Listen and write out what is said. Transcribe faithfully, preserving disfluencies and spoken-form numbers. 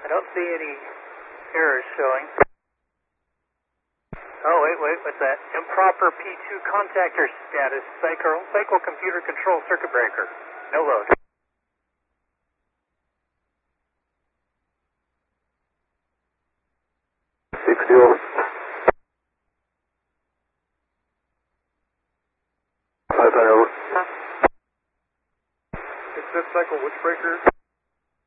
I don't see any errors showing. Oh, wait, wait, what's that? Improper P two contactor status, cycle, cycle computer control circuit breaker. No load. Six zero. Five five over. Is that cycle which breaker?